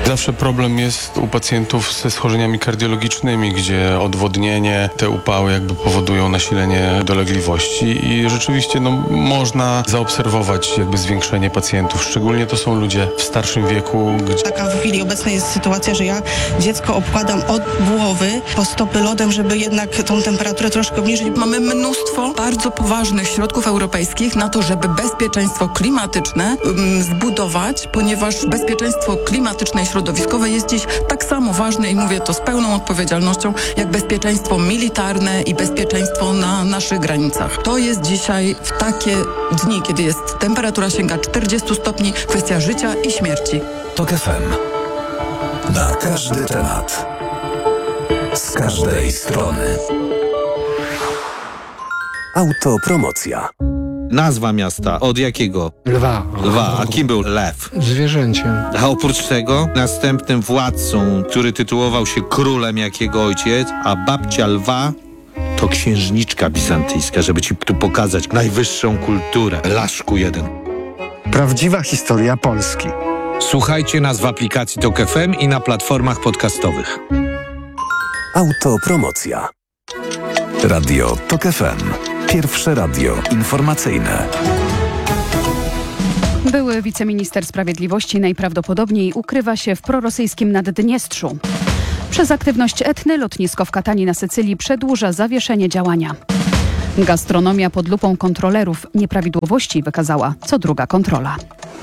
Zawsze problem jest u pacjentów ze schorzeniami kardiologicznymi, gdzie odwodnienie, te upały jakby powodują nasilenie dolegliwości i rzeczywiście można zaobserwować jakby zwiększenie pacjentów. Szczególnie to są ludzie w starszym wieku. Taka w chwili obecnej jest sytuacja, że ja dziecko obkładam od głowy po stopy lodem, żeby jednak tą temperaturę troszkę obniżyć. Mamy mnóstwo bardzo poważnych środków europejskich na to, żeby bezpieczeństwo klimatyczne zbudować, ponieważ bezpieczeństwo klimatyczne i środowiskowe jest dziś tak samo ważne i mówię to z pełną odpowiedzialnością, jak bezpieczeństwo militarne i bezpieczeństwo na naszych granicach. To jest dzisiaj w takie dni, kiedy jest temperatura sięga 40 stopni, kwestia życia i śmierci. TOK FM. Na każdy temat. Z każdej strony. Autopromocja. Nazwa miasta. Od jakiego? Lwa. A kim był lew? Zwierzęciem. A oprócz tego następnym władcą, który tytułował się królem jak jego ojciec, a babcia lwa to księżniczka bizantyjska, żeby ci tu pokazać najwyższą kulturę. Laszku jeden. Prawdziwa historia Polski. Słuchajcie nas w aplikacji TOK FM i na platformach podcastowych. Autopromocja. Radio TOK FM. Pierwsze radio informacyjne. Były wiceminister sprawiedliwości najprawdopodobniej ukrywa się w prorosyjskim Naddniestrzu. Przez aktywność Etny lotnisko w Katani na Sycylii przedłuża zawieszenie działania. Gastronomia pod lupą kontrolerów. Nieprawidłowości wykazała co druga kontrola.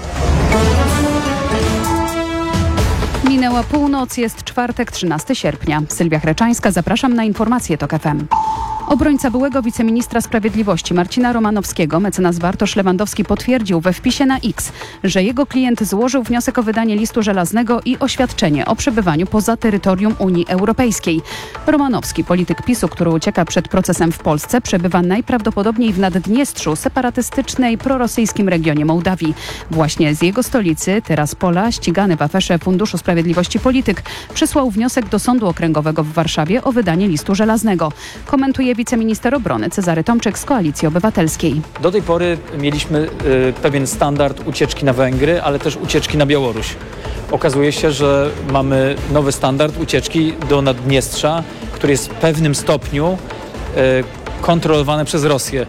Minęła północ, jest czwartek, 13 sierpnia. Sylwia Chreczańska, zapraszam na informacje TOK FM. Obrońca byłego wiceministra sprawiedliwości Marcina Romanowskiego, mecenas Bartosz Lewandowski, potwierdził we wpisie na X, że jego klient złożył wniosek o wydanie listu żelaznego i oświadczenie o przebywaniu poza terytorium Unii Europejskiej. Romanowski, polityk PiS-u, który ucieka przed procesem w Polsce, przebywa najprawdopodobniej w Naddniestrzu, separatystycznej, prorosyjskim regionie Mołdawii. Właśnie z jego stolicy, Tyraspola, ścigany w aferze Funduszu Sprawiedliwości polityk, przysłał wniosek do Sądu Okręgowego w Warszawie o wydanie listu żelaznego. Komentuje wiceminister obrony Cezary Tomczyk z Koalicji Obywatelskiej. Do tej pory mieliśmy pewien standard ucieczki na Węgry, ale też ucieczki na Białoruś. Okazuje się, że mamy nowy standard ucieczki do Naddniestrza, który jest w pewnym stopniu kontrolowany przez Rosję.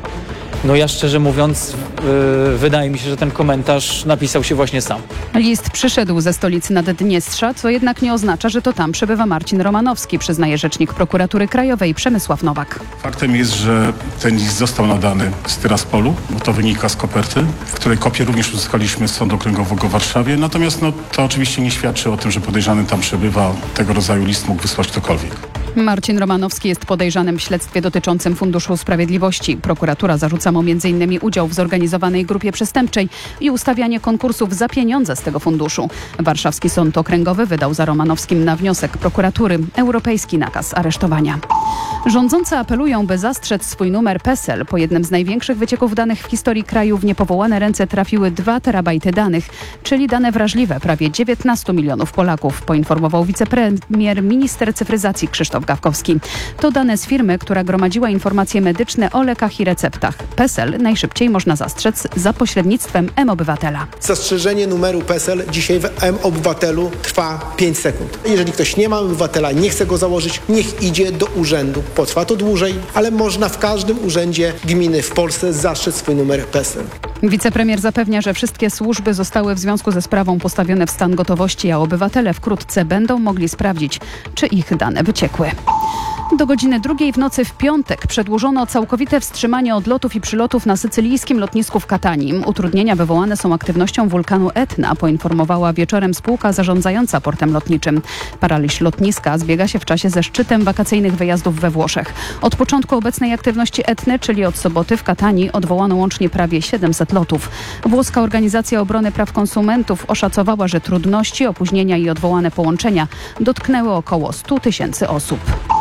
Ja szczerze mówiąc, wydaje mi się, że ten komentarz napisał się właśnie sam. List przyszedł ze stolicy Naddniestrza, co jednak nie oznacza, że to tam przebywa Marcin Romanowski, przyznaje rzecznik Prokuratury Krajowej Przemysław Nowak. Faktem jest, że ten list został nadany z Tyraspolu, bo to wynika z koperty, w której kopię również uzyskaliśmy z Sądu Okręgowego w Warszawie. Natomiast to oczywiście nie świadczy o tym, że podejrzany tam przebywa. Tego rodzaju list mógł wysłać ktokolwiek. Marcin Romanowski jest podejrzanym w śledztwie dotyczącym Funduszu Sprawiedliwości. Prokuratura zarzuca mu m.in. udział w zorganizowanej grupie przestępczej i ustawianie konkursów za pieniądze z tego funduszu. Warszawski Sąd Okręgowy wydał za Romanowskim na wniosek prokuratury europejski nakaz aresztowania. Rządzący apelują, by zastrzec swój numer PESEL. Po jednym z największych wycieków danych w historii kraju w niepowołane ręce trafiły 2 terabajty danych, czyli dane wrażliwe prawie 19 milionów Polaków, poinformował wicepremier, minister cyfryzacji Krzysztof Gawkowski. To dane z firmy, która gromadziła informacje medyczne o lekach i receptach. PESEL najszybciej można zastrzec za pośrednictwem mObywatela. Zastrzeżenie numeru PESEL dzisiaj w mObywatelu trwa 5 sekund. Jeżeli ktoś nie ma obywatela, nie chce go założyć, niech idzie do urzędu. Potrwa to dłużej, ale można w każdym urzędzie gminy w Polsce zastrzec swój numer PESEL. Wicepremier zapewnia, że wszystkie służby zostały w związku ze sprawą postawione w stan gotowości, a obywatele wkrótce będą mogli sprawdzić, czy ich dane wyciekły. Do godziny 2 w nocy w piątek przedłużono całkowite wstrzymanie odlotów i przylotów na sycylijskim lotnisku w Katani. Utrudnienia wywołane są aktywnością wulkanu Etna, poinformowała wieczorem spółka zarządzająca portem lotniczym. Paraliż lotniska zbiega się w czasie ze szczytem wakacyjnych wyjazdów we Włoszech. Od początku obecnej aktywności Etny, czyli od soboty w Katani, odwołano łącznie prawie 700 lotów. Włoska Organizacja Obrony Praw Konsumentów oszacowała, że trudności, opóźnienia i odwołane połączenia dotknęły około 100 000 osób.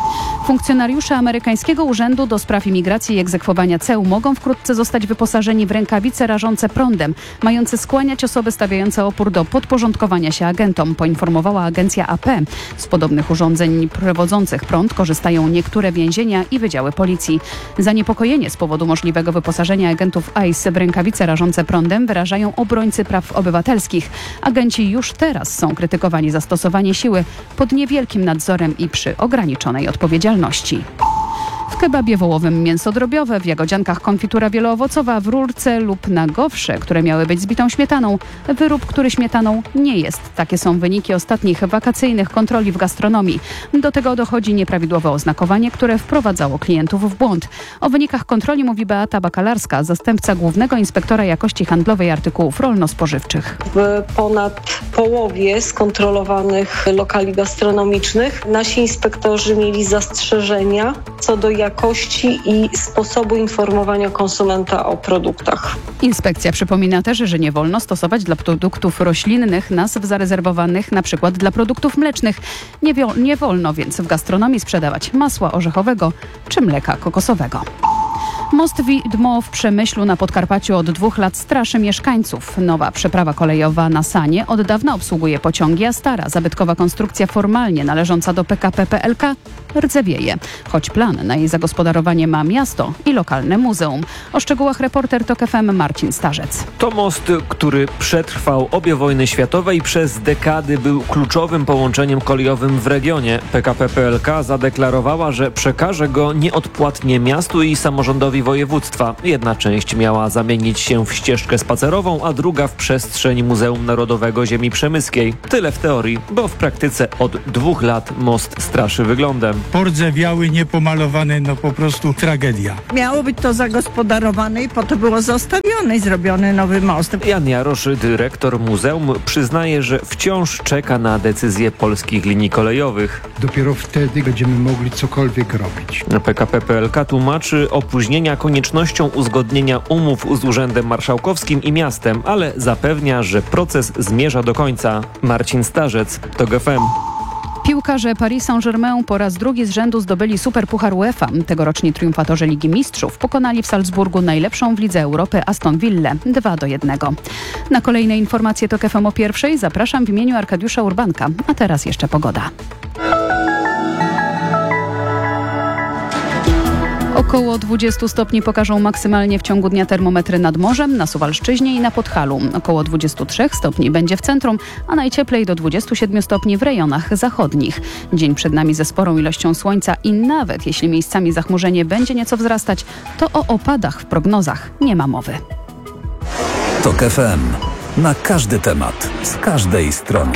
Funkcjonariusze amerykańskiego Urzędu do Spraw Imigracji i Egzekwowania Ceł mogą wkrótce zostać wyposażeni w rękawice rażące prądem, mające skłaniać osoby stawiające opór do podporządkowania się agentom, poinformowała agencja AP. Z podobnych urządzeń przewodzących prąd korzystają niektóre więzienia i wydziały policji. Zaniepokojenie z powodu możliwego wyposażenia agentów ICE w rękawice rażące prądem wyrażają obrońcy praw obywatelskich. Agenci już teraz są krytykowani za stosowanie siły pod niewielkim nadzorem i przy ograniczonej odpowiedzialności. W kebabie wołowym mięso drobiowe, w jagodziankach konfitura wieloowocowa, w rurce lub na gofrze, które miały być z bitą śmietaną, wyrób, który śmietaną nie jest. Takie są wyniki ostatnich wakacyjnych kontroli w gastronomii. Do tego dochodzi nieprawidłowe oznakowanie, które wprowadzało klientów w błąd. O wynikach kontroli mówi Beata Bakalarska, zastępca głównego inspektora jakości handlowej artykułów rolno-spożywczych. W ponad połowie skontrolowanych lokali gastronomicznych nasi inspektorzy mieli zastrzeżenia co do jakości i sposobu informowania konsumenta o produktach. Inspekcja przypomina też, że nie wolno stosować dla produktów roślinnych nazw zarezerwowanych np. dla produktów mlecznych. Nie wolno więc w gastronomii sprzedawać masła orzechowego czy mleka kokosowego. Most Widmo w Przemyślu na Podkarpaciu od 2 lat straszy mieszkańców. Nowa przeprawa kolejowa na Sanie od dawna obsługuje pociągi, a stara, zabytkowa konstrukcja formalnie należąca do PKP PLK rdzewieje. Choć plan na jej zagospodarowanie ma miasto i lokalne muzeum. O szczegółach reporter TOK FM Marcin Starzec. To most, który przetrwał obie wojny światowe i przez dekady był kluczowym połączeniem kolejowym w regionie. PKP PLK zadeklarowała, że przekaże go nieodpłatnie miastu i samorządowi województwa. Jedna część miała zamienić się w ścieżkę spacerową, a druga w przestrzeń Muzeum Narodowego Ziemi Przemyskiej. Tyle w teorii, bo w praktyce od 2 lat most straszy wyglądem. Pordzewiały, niepomalowane, po prostu tragedia. Miało być to zagospodarowane i po to było zostawione i zrobiony nowy most. Jan Jarosz, dyrektor muzeum, przyznaje, że wciąż czeka na decyzję polskich linii kolejowych. Dopiero wtedy będziemy mogli cokolwiek robić. PKP PLK tłumaczy opóźnienia koniecznością uzgodnienia umów z Urzędem Marszałkowskim i miastem, ale zapewnia, że proces zmierza do końca. Marcin Starzec, TOK FM. Piłkarze Paris Saint-Germain po raz drugi z rzędu zdobyli Superpuchar UEFA. Tegoroczni triumfatorzy Ligi Mistrzów pokonali w Salzburgu najlepszą w Lidze Europy Aston Villę 2-1. Na kolejne informacje TOK FM o 1:00 zapraszam w imieniu Arkadiusza Urbanka. A teraz jeszcze pogoda. Około 20 stopni pokażą maksymalnie w ciągu dnia termometry nad morzem, na Suwalszczyźnie i na Podhalu. Około 23 stopni będzie w centrum, a najcieplej do 27 stopni w rejonach zachodnich. Dzień przed nami ze sporą ilością słońca i nawet jeśli miejscami zachmurzenie będzie nieco wzrastać, to o opadach w prognozach nie ma mowy. TOK FM. Na każdy temat, z każdej strony.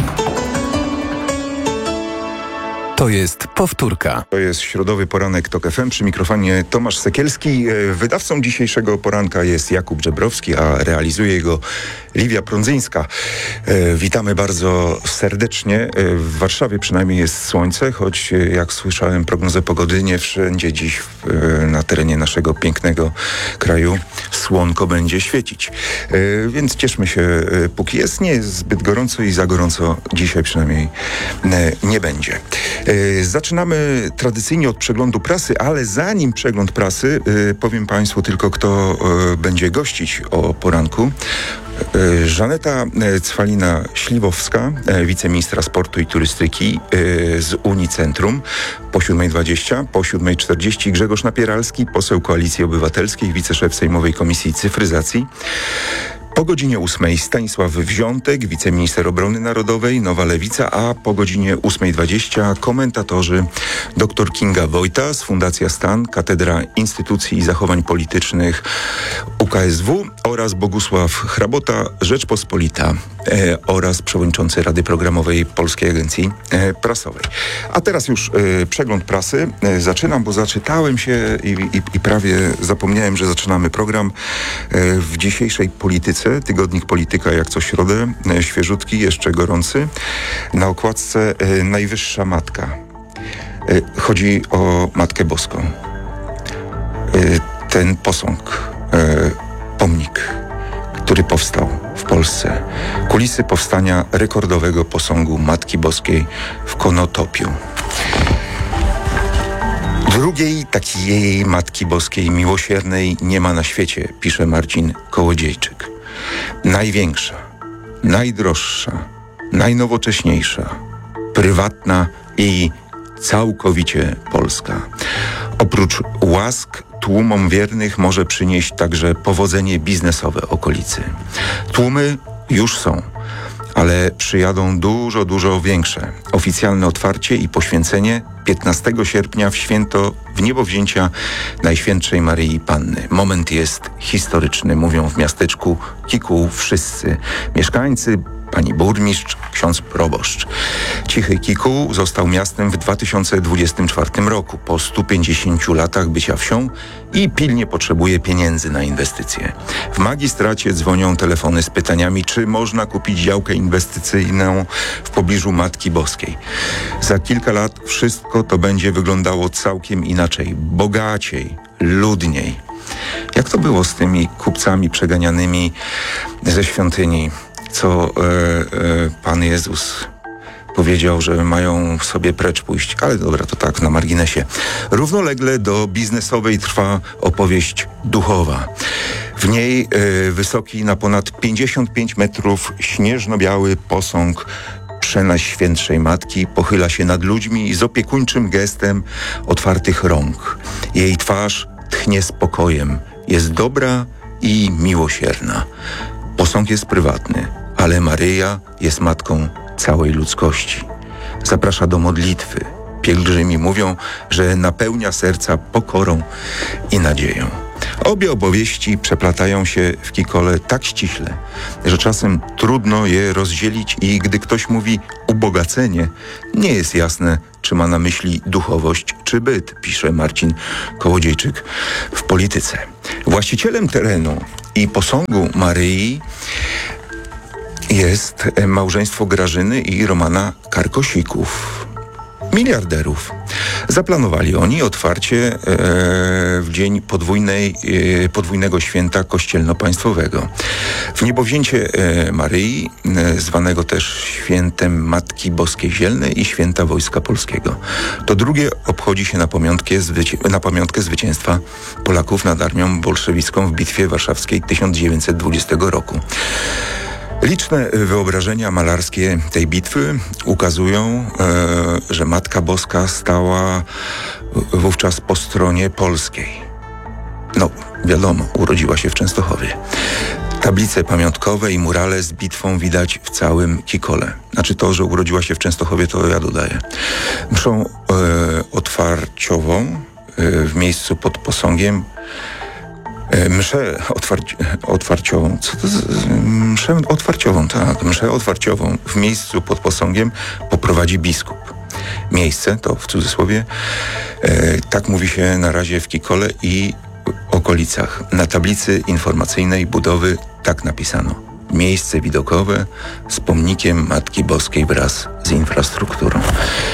To jest powtórka. To jest środowy poranek TOK FM. Przy mikrofonie Tomasz Sekielski. Wydawcą dzisiejszego poranka jest Jakub Żebrowski, a realizuje go Liwia Prądzyńska. Witamy bardzo serdecznie. W Warszawie przynajmniej jest słońce, choć jak słyszałem prognozę pogody, nie wszędzie dziś na terenie naszego pięknego kraju słonko będzie świecić. Więc cieszmy się, póki jest. Nie jest zbyt gorąco i za gorąco dzisiaj przynajmniej nie będzie. Zaczynamy tradycyjnie od przeglądu prasy, ale zanim przegląd prasy, powiem Państwu tylko, kto będzie gościć o poranku. Żaneta Cwalina-Śliwowska, wiceministra sportu i turystyki z Unicentrum po 7:20, po 7:40 Grzegorz Napieralski, poseł Koalicji Obywatelskiej, wiceszef Sejmowej Komisji Cyfryzacji. Po godzinie 8 Stanisław Wziątek, wiceminister obrony narodowej, Nowa Lewica, a po godzinie 8:20 komentatorzy dr Kinga Wojta z Fundacja Stan, Katedra Instytucji i Zachowań Politycznych UKSW oraz Bogusław Hrabota, Rzeczpospolita oraz przewodniczący Rady Programowej Polskiej Agencji Prasowej. A teraz już przegląd prasy. Zaczynam, bo zaczytałem się i prawie zapomniałem, że zaczynamy program w dzisiejszej Polityce. Tygodnik Polityka jak co środę, świeżutki, jeszcze gorący. Na okładce Najwyższa Matka. Chodzi o Matkę Boską. Ten posąg, pomnik, który powstał w Polsce. Kulisy powstania rekordowego posągu Matki Boskiej w Konotopiu. Drugiej takiej Matki Boskiej miłosiernej nie ma na świecie, pisze Marcin Kołodziejczyk. Największa, najdroższa, najnowocześniejsza, prywatna i całkowicie polska. Oprócz łask tłumom wiernych może przynieść także powodzenie biznesowe okolicy. Tłumy już są, ale przyjadą dużo większe. Oficjalne otwarcie i poświęcenie 15 sierpnia w święto wniebowzięcia Najświętszej Maryi Panny. Moment jest historyczny, mówią w miasteczku Kikuł wszyscy mieszkańcy, pani burmistrz, ksiądz proboszcz. Cichy Kikuł został miastem w 2024 roku, po 150 latach bycia wsią i pilnie potrzebuje pieniędzy na inwestycje. W magistracie dzwonią telefony z pytaniami, czy można kupić działkę inwestycyjną w pobliżu Matki Boskiej. Za kilka lat wszystko to będzie wyglądało całkiem inaczej, bogaciej, ludniej. Jak to było z tymi kupcami przeganianymi ze świątyni, co Pan Jezus powiedział, że mają sobie precz pójść. Ale dobra, to tak na marginesie. Równolegle do biznesowej trwa opowieść duchowa. W niej wysoki na ponad 55 metrów śnieżno-biały posąg Przenajświętszej Matki pochyla się nad ludźmi z opiekuńczym gestem otwartych rąk. Jej twarz tchnie spokojem. Jest dobra i miłosierna. Posąg jest prywatny, ale Maryja jest matką całej ludzkości. Zaprasza do modlitwy. Pielgrzymi mówią, że napełnia serca pokorą i nadzieją. Obie opowieści przeplatają się w Kikole tak ściśle, że czasem trudno je rozdzielić i gdy ktoś mówi ubogacenie, nie jest jasne, czy ma na myśli duchowość czy byt, pisze Marcin Kołodziejczyk w Polityce. Właścicielem terenu i posągu Maryi jest małżeństwo Grażyny i Romana Karkosików, miliarderów. Zaplanowali oni otwarcie w dzień podwójnego święta kościelno-państwowego. Wniebowzięcie Maryi, zwanego też świętem Matki Boskiej Zielnej i święta Wojska Polskiego. To drugie obchodzi się na pamiątkę zwycięstwa Polaków nad armią bolszewicką w Bitwie Warszawskiej 1920 roku. Liczne wyobrażenia malarskie tej bitwy ukazują, że Matka Boska stała wówczas po stronie polskiej. No, wiadomo, urodziła się w Częstochowie. Tablice pamiątkowe i murale z bitwą widać w całym Kikole. Znaczy to, że urodziła się w Częstochowie, to ja dodaję. Mszą otwarciową w miejscu pod posągiem Mszę otwarciową. Co to mszę otwarciową, tak. Mszę otwarciową w miejscu pod posągiem poprowadzi biskup. Miejsce, to w cudzysłowie, tak mówi się na razie w Kikole i okolicach. Na tablicy informacyjnej budowy tak napisano. Miejsce widokowe z pomnikiem Matki Boskiej wraz z infrastrukturą.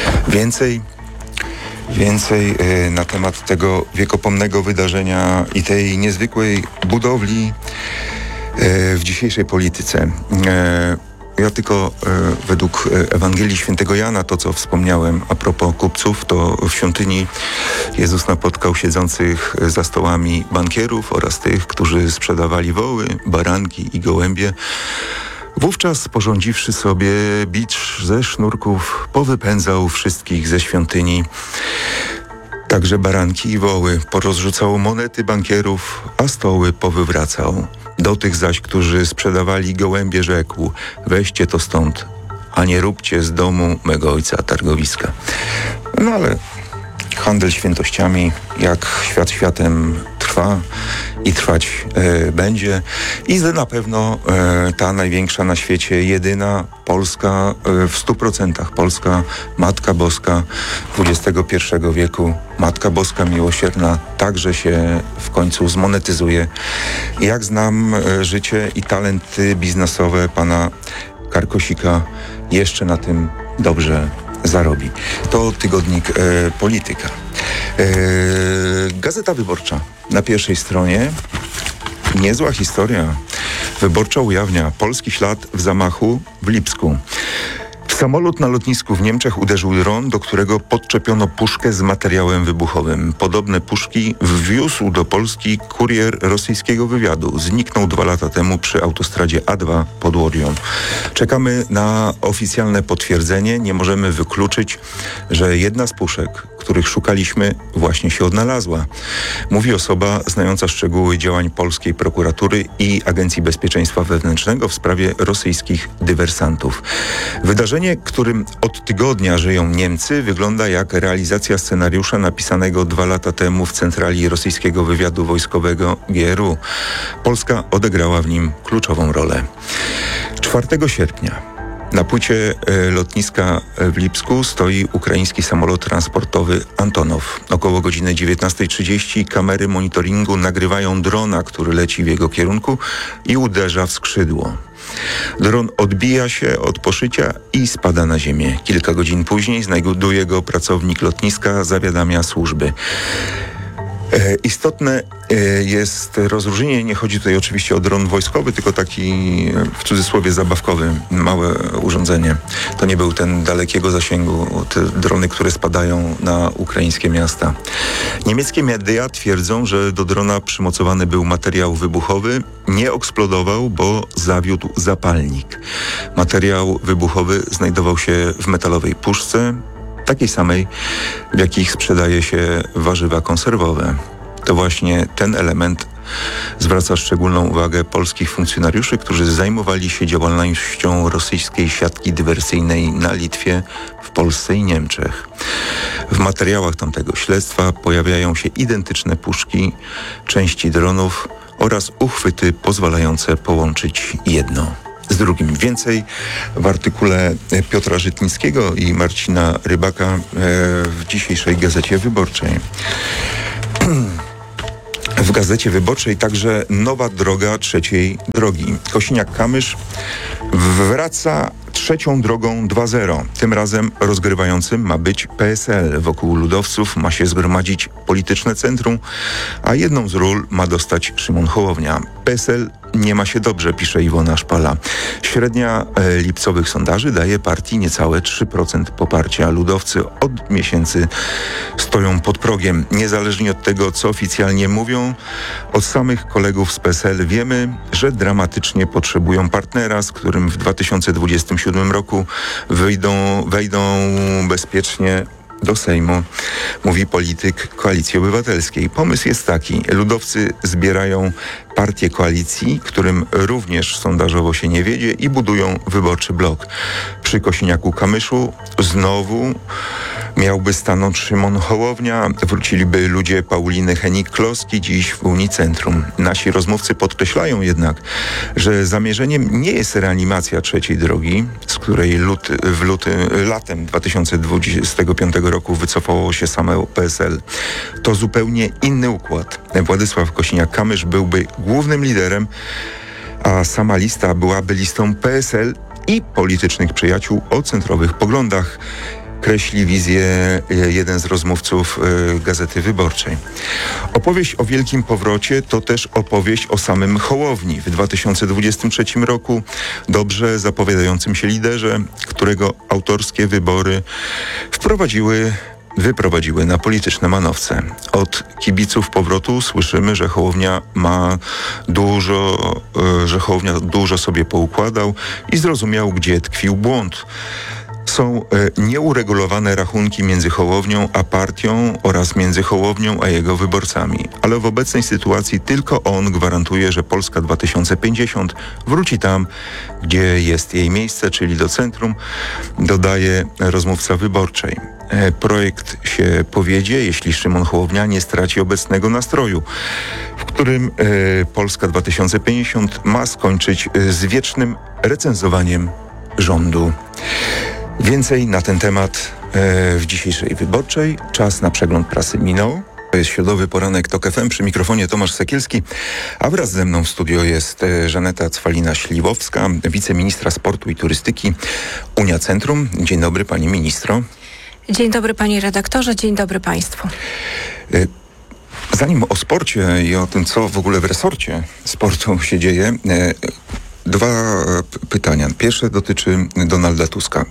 Więcej na temat tego wiekopomnego wydarzenia i tej niezwykłej budowli w dzisiejszej Polityce. Ja tylko według Ewangelii Świętego Jana, to co wspomniałem a propos kupców, to w świątyni Jezus napotkał siedzących za stołami bankierów oraz tych, którzy sprzedawali woły, baranki i gołębie. Wówczas, sporządziwszy sobie bicz ze sznurków, powypędzał wszystkich ze świątyni, także baranki i woły, porozrzucał monety bankierów, a stoły powywracał. Do tych zaś, którzy sprzedawali gołębie, rzekł: weźcie to stąd, a nie róbcie z domu mego ojca targowiska. No ale handel świętościami, jak świat światem, trwa i trwać będzie. I na pewno ta największa na świecie, jedyna polska, w 100% polska Matka Boska XXI wieku, Matka Boska Miłosierna, także się w końcu zmonetyzuje. Jak znam życie i talenty biznesowe pana Karkosika, jeszcze na tym dobrze zarobi. To tygodnik Polityka. Gazeta Wyborcza na pierwszej stronie. Niezła historia. Wyborcza ujawnia polski ślad w zamachu w Lipsku. W samolot na lotnisku w Niemczech uderzył dron, do którego podczepiono puszkę z materiałem wybuchowym. Podobne puszki wwiózł do Polski kurier rosyjskiego wywiadu. Zniknął 2 lata temu przy autostradzie A2 pod Łorią. Czekamy na oficjalne potwierdzenie. Nie możemy wykluczyć, że jedna z puszek, których szukaliśmy, właśnie się odnalazła. Mówi osoba znająca szczegóły działań polskiej prokuratury i Agencji Bezpieczeństwa Wewnętrznego w sprawie rosyjskich dywersantów. Wydarzenie, którym od tygodnia żyją Niemcy, wygląda jak realizacja scenariusza napisanego 2 lata temu w centrali rosyjskiego wywiadu wojskowego GRU. Polska odegrała w nim kluczową rolę. 4 sierpnia na płycie lotniska w Lipsku stoi ukraiński samolot transportowy Antonow. Około godziny 19:30 kamery monitoringu nagrywają drona, który leci w jego kierunku i uderza w skrzydło. Dron odbija się od poszycia i spada na ziemię. Kilka godzin później znajduje go pracownik lotniska, zawiadamia służby. Istotne jest rozróżnienie, nie chodzi tutaj oczywiście o dron wojskowy, tylko taki w cudzysłowie zabawkowy, małe urządzenie. To nie był ten dalekiego zasięgu, te drony, które spadają na ukraińskie miasta. Niemieckie media twierdzą, że do drona przymocowany był materiał wybuchowy, nie eksplodował, bo zawiódł zapalnik. Materiał wybuchowy znajdował się w metalowej puszce, takiej samej, w jakich sprzedaje się warzywa konserwowe. To właśnie ten element zwraca szczególną uwagę polskich funkcjonariuszy, którzy zajmowali się działalnością rosyjskiej siatki dywersyjnej na Litwie, w Polsce i Niemczech. W materiałach tamtego śledztwa pojawiają się identyczne puszki, części dronów oraz uchwyty pozwalające połączyć jedno z drugim. Więcej w artykule Piotra Żytnickiego i Marcina Rybaka w dzisiejszej Gazecie Wyborczej. W Gazecie Wyborczej także nowa droga trzeciej drogi. Kosiniak-Kamysz wraca trzecią drogą 2.0. Tym razem rozgrywającym ma być PSL. Wokół ludowców ma się zgromadzić polityczne centrum, a jedną z ról ma dostać Szymon Hołownia. PSL nie ma się dobrze, pisze Iwona Szpala. Średnia lipcowych sondaży daje partii niecałe 3% poparcia. Ludowcy od miesięcy stoją pod progiem. Niezależnie od tego, co oficjalnie mówią, od samych kolegów z PSL wiemy, że dramatycznie potrzebują partnera, z którym w 2027 roku wejdą bezpiecznie do Sejmu, mówi polityk Koalicji Obywatelskiej. Pomysł jest taki. Ludowcy zbierają partię koalicji, którym również sondażowo się nie wiedzie i budują wyborczy blok. Przy Kosiniaku-Kamyszu znowu miałby stanąć Szymon Hołownia, wróciliby ludzie Pauliny Henik-Kloski, dziś w Unii Centrum. Nasi rozmówcy podkreślają jednak, że zamierzeniem nie jest reanimacja trzeciej drogi, z której latem 2025 roku wycofało się same PSL. To zupełnie inny układ. Władysław Kosiniak-Kamysz byłby głównym liderem, a sama lista byłaby listą PSL i politycznych przyjaciół o centrowych poglądach. Kreśli wizję jeden z rozmówców Gazety Wyborczej. Opowieść o wielkim powrocie to też opowieść o samym Hołowni. W 2023 roku dobrze zapowiadającym się liderze, którego autorskie wybory wyprowadziły na polityczne manowce. Od kibiców powrotu słyszymy, że Hołownia dużo sobie poukładał i zrozumiał, gdzie tkwił błąd. Są nieuregulowane rachunki między Hołownią a partią oraz między Hołownią a jego wyborcami. Ale w obecnej sytuacji tylko on gwarantuje, że Polska 2050 wróci tam, gdzie jest jej miejsce, czyli do centrum, dodaje rozmówca Wyborczej. Projekt się powiedzie, jeśli Szymon Hołownia nie straci obecnego nastroju, w którym Polska 2050 ma skończyć z wiecznym recenzowaniem rządu. Więcej na ten temat w dzisiejszej Wyborczej. Czas na przegląd prasy minął. To jest środowy poranek TOK FM. Przy mikrofonie Tomasz Sekielski, a wraz ze mną w studio jest Żaneta Cwalina-Śliwowska, wiceministra sportu i turystyki Unia Centrum. Dzień dobry, pani ministro. Dzień dobry, panie redaktorze, dzień dobry państwu. Zanim o sporcie i o tym, co w ogóle w resorcie sportu się dzieje, dwa pytania. Pierwsze dotyczy Donalda Tuska.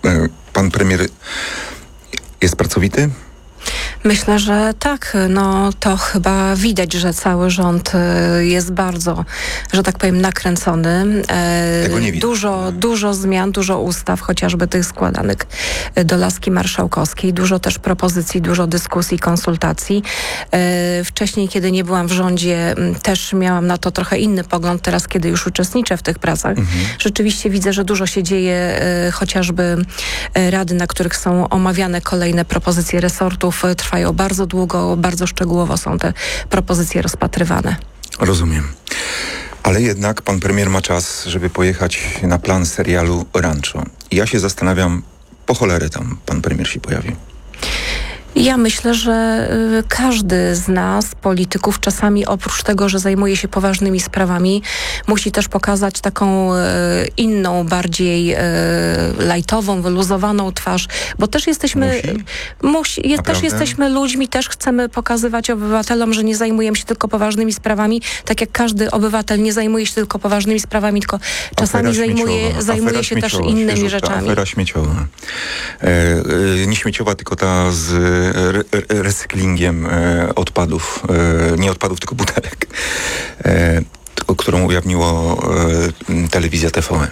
Pan premier jest pracowity? Myślę, że tak. No to chyba widać, że cały rząd jest bardzo, że tak powiem, nakręcony. Tego nie widać. Dużo zmian, dużo ustaw, chociażby tych składanych do laski marszałkowskiej. Dużo też propozycji, dużo dyskusji, konsultacji. Wcześniej, kiedy nie byłam w rządzie, też miałam na to trochę inny pogląd. Teraz, kiedy już uczestniczę w tych pracach, rzeczywiście widzę, że dużo się dzieje, chociażby rady, na których są omawiane kolejne propozycje resortów, trwają bardzo długo, bardzo szczegółowo są te propozycje rozpatrywane. Rozumiem. Ale jednak pan premier ma czas, żeby pojechać na plan serialu Rancho. I ja się zastanawiam, po cholerę tam pan premier się pojawi. Ja myślę, że każdy z nas, polityków, czasami oprócz tego, że zajmuje się poważnymi sprawami, musi też pokazać taką inną, bardziej lajtową, wyluzowaną twarz, bo też jesteśmy też jesteśmy ludźmi, też chcemy pokazywać obywatelom, że nie zajmujemy się tylko poważnymi sprawami, tak jak każdy obywatel nie zajmuje się tylko poważnymi sprawami, tylko czasami zajmuje się też innymi rzeczami. Afera śmieciowa. Nie śmieciowa, tylko ta z recyklingiem odpadów, nie odpadów, tylko butelek, którą ujawniło telewizja TVN.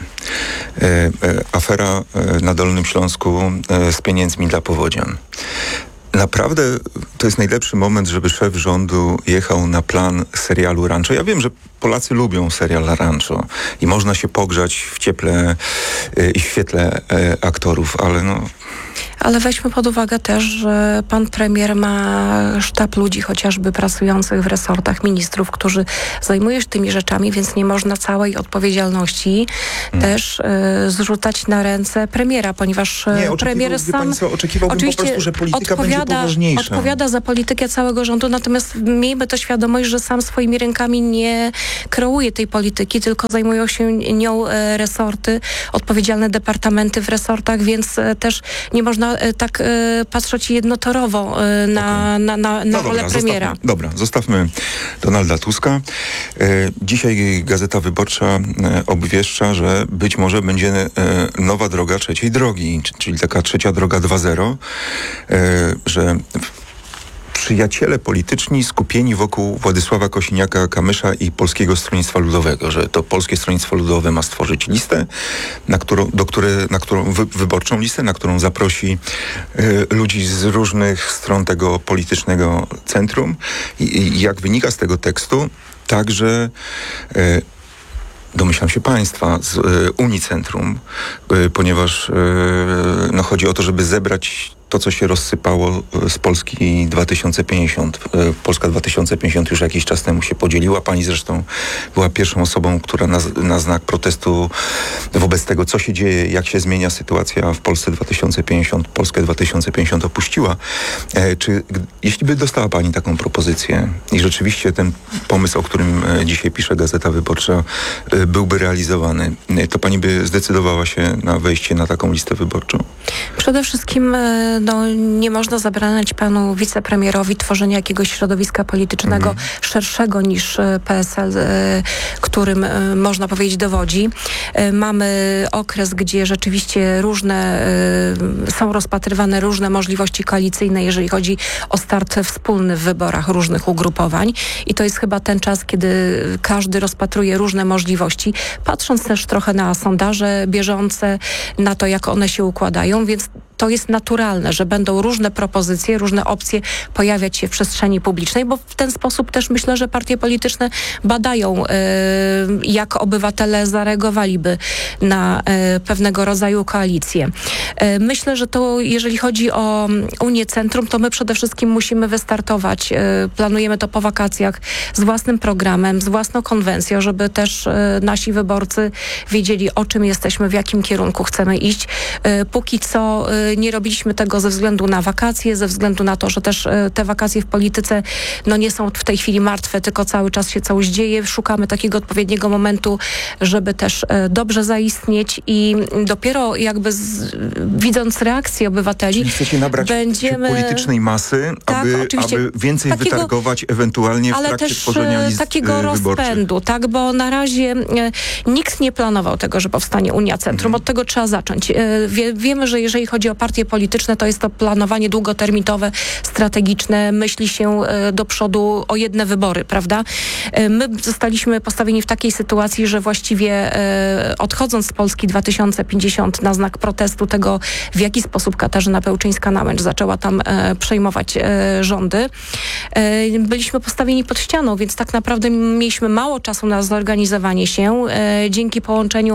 Afera na Dolnym Śląsku z pieniędzmi dla powodzian. Naprawdę to jest najlepszy moment, żeby szef rządu jechał na plan serialu Rancho. Ja wiem, że Polacy lubią serial Rancho i można się pogrzać w cieple i w świetle aktorów, ale no... Ale weźmy pod uwagę też, że pan premier ma sztab ludzi chociażby pracujących w resortach, ministrów, którzy zajmują się tymi rzeczami, więc nie można całej odpowiedzialności też zrzucać na ręce premiera, ponieważ premier sam oczekiwałbym po prostu, że polityka będzie poważniejsza. Odpowiada za politykę całego rządu, natomiast miejmy to świadomość, że sam swoimi rękami nie kreuje tej polityki, tylko zajmują się nią resorty, odpowiedzialne departamenty w resortach, więc też nie można tak patrzeć jednotorowo na rolę premiera. Zostawmy Donalda Tuska. Dzisiaj Gazeta Wyborcza obwieszcza, że być może będzie nowa droga trzeciej drogi, czyli taka trzecia droga 2.0, że przyjaciele polityczni skupieni wokół Władysława Kosiniaka-Kamysza i Polskiego Stronnictwa Ludowego, że to Polskie Stronnictwo Ludowe ma stworzyć listę, wyborczą listę, na którą zaprosi ludzi z różnych stron tego politycznego centrum. I jak wynika z tego tekstu, także domyślam się państwa z Unicentrum, ponieważ chodzi o to, żeby zebrać to, co się rozsypało z Polski 2050. Polska 2050 już jakiś czas temu się podzieliła. Pani zresztą była pierwszą osobą, która na znak protestu wobec tego, co się dzieje, jak się zmienia sytuacja w Polsce 2050, Polskę 2050 opuściła. Jeśli by dostała pani taką propozycję i rzeczywiście ten pomysł, o którym dzisiaj pisze Gazeta Wyborcza, byłby realizowany, to pani by zdecydowała się na wejście na taką listę wyborczą? Przede wszystkim nie można zabraniać panu wicepremierowi tworzenia jakiegoś środowiska politycznego szerszego niż PSL, którym można powiedzieć dowodzi. Mamy okres, gdzie rzeczywiście są rozpatrywane różne możliwości koalicyjne, jeżeli chodzi o start wspólny w wyborach różnych ugrupowań i to jest chyba ten czas, kiedy każdy rozpatruje różne możliwości, patrząc też trochę na sondaże bieżące, na to, jak one się układają, więc to jest naturalne, że będą różne propozycje, różne opcje pojawiać się w przestrzeni publicznej, bo w ten sposób też myślę, że partie polityczne badają, jak obywatele zareagowaliby na pewnego rodzaju koalicję. Myślę, że to jeżeli chodzi o Unię Centrum, to my przede wszystkim musimy wystartować. Planujemy to po wakacjach z własnym programem, z własną konwencją, żeby też nasi wyborcy wiedzieli, o czym jesteśmy, w jakim kierunku chcemy iść. Póki co nie robiliśmy tego ze względu na wakacje, ze względu na to, że też te wakacje w polityce nie są w tej chwili martwe, tylko cały czas się coś dzieje. Szukamy takiego odpowiedniego momentu, żeby też dobrze zaistnieć i dopiero jakby widząc reakcję obywateli, czyli chcecie nabrać będziemy politycznej masy, tak, aby więcej wytargować ewentualnie w trakcie tworzenia list takiego rozpędu, tak, bo na razie nikt nie planował tego, że powstanie Unia Centrum. Od tego trzeba zacząć. Wiemy, że jeżeli chodzi o partie polityczne, to jest to planowanie długoterminowe, strategiczne, myśli się do przodu o jedne wybory, prawda? My zostaliśmy postawieni w takiej sytuacji, że właściwie odchodząc z Polski 2050 na znak protestu tego, w jaki sposób Katarzyna Pełczyńska-Namęcz zaczęła tam przejmować rządy, byliśmy postawieni pod ścianą, więc tak naprawdę mieliśmy mało czasu na zorganizowanie się. Dzięki połączeniu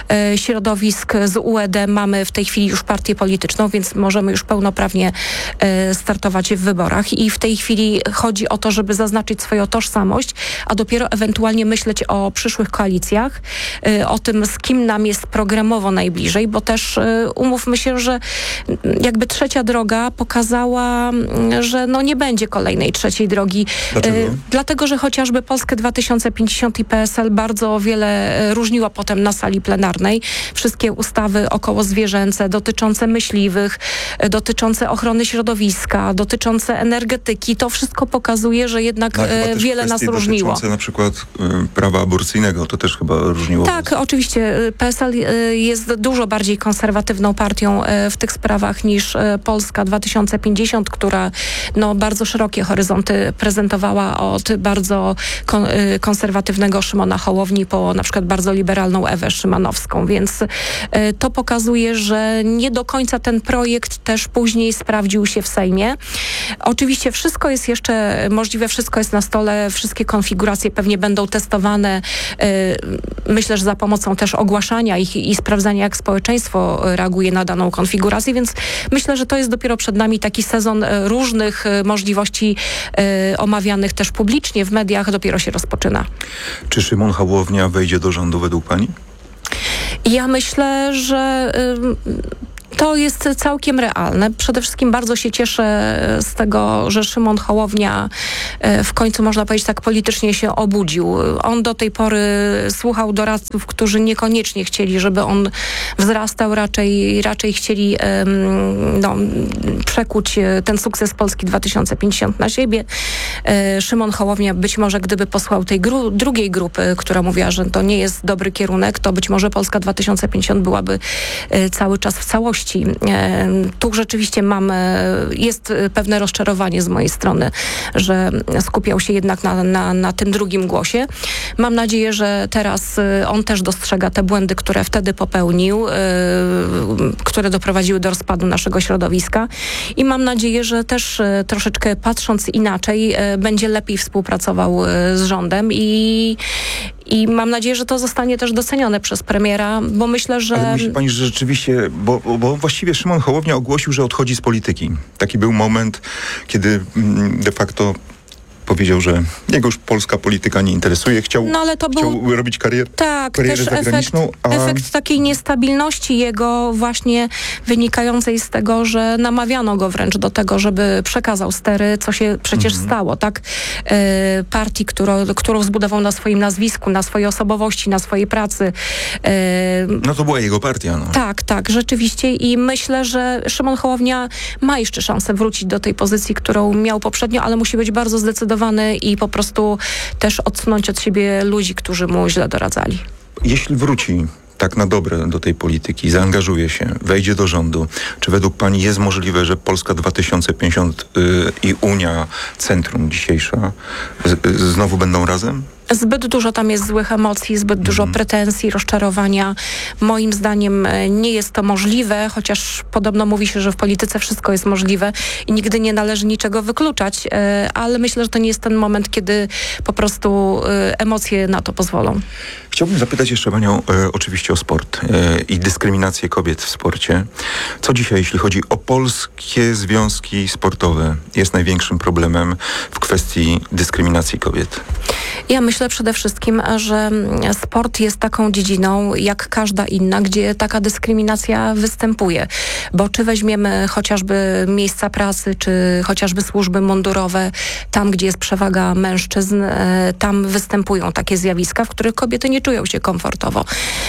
środowisk z UED mamy w tej chwili już partię polityczną, więc możemy już pełnoprawnie startować w wyborach i w tej chwili chodzi o to, żeby zaznaczyć swoją tożsamość, a dopiero ewentualnie myśleć o przyszłych koalicjach, o tym, z kim nam jest programowo najbliżej, bo też umówmy się, że jakby trzecia droga pokazała, że nie będzie kolejnej trzeciej drogi. Dlaczego? Dlatego, że chociażby Polskę 2050 i PSL bardzo wiele różniło potem na sali plenarnej. Wszystkie ustawy okołozwierzęce, dotyczące myśliwych, dotyczące ochrony środowiska, dotyczące energetyki, to wszystko pokazuje, że jednak wiele nas różniło. Dotyczące na przykład prawa aborcyjnego, to też chyba różniło. Tak, oczywiście. PSL jest dużo bardziej konserwatywną partią w tych sprawach niż Polska 2050, która bardzo szerokie horyzonty prezentowała od bardzo konserwatywnego Szymona Hołowni po na przykład bardzo liberalną Ewę Szymanowską, więc to pokazuje, że nie do końca ten projekt też później sprawdził się w Sejmie. Oczywiście wszystko jest jeszcze możliwe, wszystko jest na stole, wszystkie konfiguracje pewnie będą testowane. Myślę, że za pomocą też ogłaszania ich i sprawdzania, jak społeczeństwo reaguje na daną konfigurację, więc myślę, że to jest dopiero przed nami taki sezon różnych możliwości omawianych też publicznie w mediach, dopiero się rozpoczyna. Czy Szymon Hołownia wejdzie do rządu według pani? Ja myślę, że to jest całkiem realne. Przede wszystkim bardzo się cieszę z tego, że Szymon Hołownia w końcu, można powiedzieć, tak politycznie się obudził. On do tej pory słuchał doradców, którzy niekoniecznie chcieli, żeby on wzrastał, raczej chcieli przekuć ten sukces Polski 2050 na siebie. Szymon Hołownia być może, gdyby posłał tej drugiej grupy, która mówiła, że to nie jest dobry kierunek, to być może Polska 2050 byłaby cały czas w całości. Tu rzeczywiście jest pewne rozczarowanie z mojej strony, że skupiał się jednak na tym drugim głosie. Mam nadzieję, że teraz on też dostrzega te błędy, które wtedy popełnił, które doprowadziły do rozpadu naszego środowiska i mam nadzieję, że też troszeczkę patrząc inaczej będzie lepiej współpracował z rządem i mam nadzieję, że to zostanie też docenione przez premiera, bo myślę, że... Ale myśli pani, że rzeczywiście, bo właściwie Szymon Hołownia ogłosił, że odchodzi z polityki. Taki był moment, kiedy de facto powiedział, że jego już polska polityka nie interesuje. Chciał robić karierę zagraniczną. Efekt takiej niestabilności jego właśnie wynikającej z tego, że namawiano go wręcz do tego, żeby przekazał stery, co się przecież stało, tak? Partii, którą zbudował na swoim nazwisku, na swojej osobowości, na swojej pracy. To była jego partia. Tak, rzeczywiście i myślę, że Szymon Hołownia ma jeszcze szansę wrócić do tej pozycji, którą miał poprzednio, ale musi być bardzo zdecydowany i po prostu też odsunąć od siebie ludzi, którzy mu źle doradzali. Jeśli wróci tak na dobre do tej polityki, zaangażuje się, wejdzie do rządu, czy według pani jest możliwe, że Polska 2050 i Unia Centrum dzisiejsza znowu będą razem? Zbyt dużo tam jest złych emocji, zbyt dużo pretensji, rozczarowania. Moim zdaniem nie jest to możliwe, chociaż podobno mówi się, że w polityce wszystko jest możliwe i nigdy nie należy niczego wykluczać, ale myślę, że to nie jest ten moment, kiedy po prostu emocje na to pozwolą. Chciałbym zapytać jeszcze panią oczywiście o sport i dyskryminację kobiet w sporcie. Co dzisiaj, jeśli chodzi o polskie związki sportowe, jest największym problemem w kwestii dyskryminacji kobiet? Ja myślę przede wszystkim, że sport jest taką dziedziną jak każda inna, gdzie taka dyskryminacja występuje. Bo czy weźmiemy chociażby miejsca pracy, czy chociażby służby mundurowe, tam gdzie jest przewaga mężczyzn, tam występują takie zjawiska, w których kobiety nie czują się komfortowo.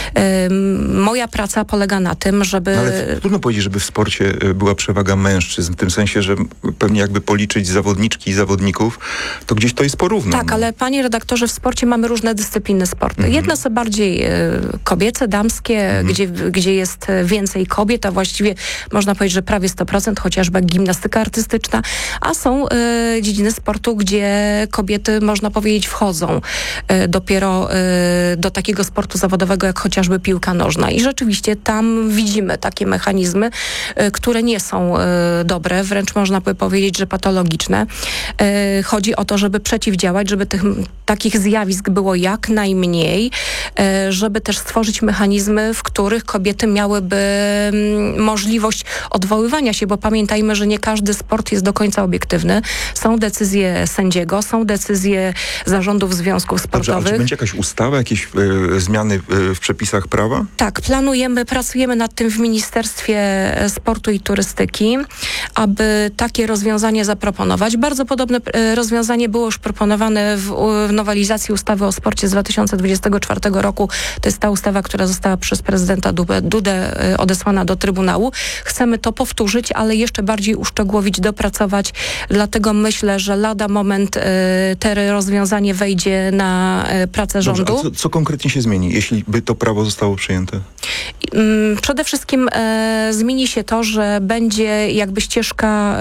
Moja praca polega na tym, żeby... No ale trudno powiedzieć, żeby w sporcie była przewaga mężczyzn, w tym sensie, że pewnie jakby policzyć zawodniczki i zawodników, to gdzieś to jest porówno. Tak, ale panie redaktorze, w sporcie mamy różne dyscypliny sportu. Jedne są bardziej kobiece, damskie, gdzie jest więcej kobiet, a właściwie można powiedzieć, że prawie 100%, chociażby gimnastyka artystyczna, a są dziedziny sportu, gdzie kobiety, można powiedzieć, wchodzą dopiero do takiego sportu zawodowego, jak chociażby piłka nożna. I rzeczywiście tam widzimy takie mechanizmy, które nie są dobre, wręcz można by powiedzieć, że patologiczne. Chodzi o to, żeby przeciwdziałać, żeby takich zjawisk było jak najmniej, żeby też stworzyć mechanizmy, w których kobiety miałyby możliwość odwoływania się, bo pamiętajmy, że nie każdy sport jest do końca obiektywny. Są decyzje sędziego, są decyzje zarządów związków sportowych. Dobrze, a czy będzie jakaś ustawa, jakieś zmiany w przepisach prawa? Tak, pracujemy nad tym w Ministerstwie Sportu i Turystyki, aby takie rozwiązanie zaproponować. Bardzo podobne rozwiązanie było już proponowane w nowelizacji ustawy o sporcie z 2024 roku. To jest ta ustawa, która została przez prezydenta Dudę odesłana do Trybunału. Chcemy to powtórzyć, ale jeszcze bardziej uszczegółowić, dopracować. Dlatego myślę, że lada moment te rozwiązanie wejdzie na pracę rządu. Dobrze, a co konkretnie się zmieni, jeśli by to prawo zostało przyjęte? Przede wszystkim zmieni się to, że będzie jakby ścieżka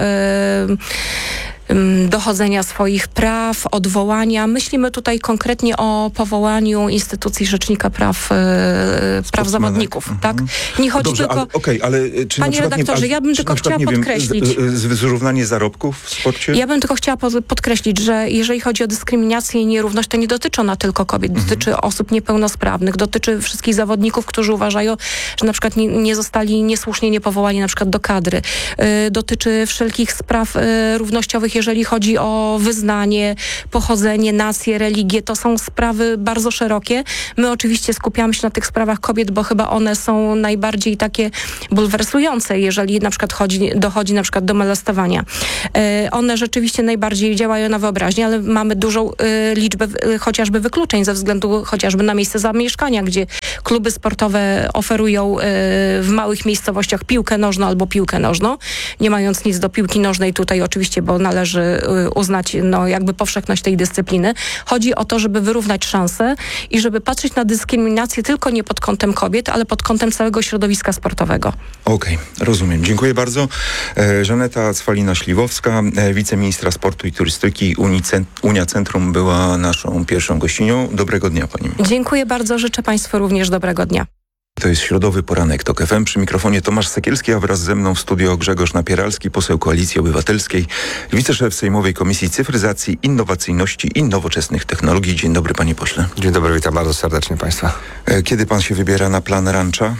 dochodzenia swoich praw, odwołania. Myślimy tutaj konkretnie o powołaniu instytucji Rzecznika Praw zawodników. Tak? Nie chodzi Dobrze, tylko... ale czy Panie redaktorze, ja bym tylko chciała podkreślić... Zrównanie zarobków w sporcie? Ja bym tylko chciała podkreślić, że jeżeli chodzi o dyskryminację i nierówność, to nie dotyczy ona tylko kobiet, dotyczy osób niepełnosprawnych, dotyczy wszystkich zawodników, którzy uważają, że na przykład nie zostali niesłusznie niepowołani na przykład do kadry. Dotyczy wszelkich spraw równościowych, jeżeli chodzi o wyznanie, pochodzenie, nację, religię. To są sprawy bardzo szerokie. My oczywiście skupiamy się na tych sprawach kobiet, bo chyba one są najbardziej takie bulwersujące, jeżeli na przykład dochodzi na przykład do molestowania. One rzeczywiście najbardziej działają na wyobraźnię, ale mamy dużą liczbę chociażby wykluczeń ze względu chociażby na miejsce zamieszkania, gdzie kluby sportowe oferują w małych miejscowościach piłkę nożną albo piłkę nożną, nie mając nic do piłki nożnej tutaj oczywiście, bo należy uznać jakby powszechność tej dyscypliny. Chodzi o to, żeby wyrównać szanse i żeby patrzeć na dyskryminację tylko nie pod kątem kobiet, ale pod kątem całego środowiska sportowego. Okej, rozumiem. Dziękuję bardzo. Żaneta Cwalina-Śliwowska, wiceministra sportu i turystyki Unia Centrum była naszą pierwszą gościnią. Dobrego dnia pani. Dziękuję bardzo. Życzę państwu również dobrego dnia. To jest środowy poranek TOK FM. Przy mikrofonie Tomasz Sekielski, a wraz ze mną w studio Grzegorz Napieralski, poseł Koalicji Obywatelskiej, wiceszef Sejmowej Komisji Cyfryzacji, Innowacyjności i Nowoczesnych Technologii. Dzień dobry, panie pośle. Dzień dobry, witam bardzo serdecznie państwa. Kiedy pan się wybiera na plan rancha?